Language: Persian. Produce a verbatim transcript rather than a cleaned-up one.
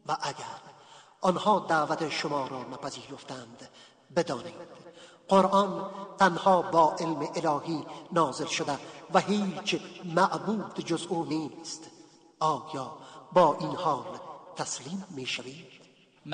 و اگر آنها دعوت شما را نپذیرفتند بدانید قرآن تنها با علم الهی نازل شده و هیچ معبود جز او نیست. آیا با این حال تسلیم می شوید؟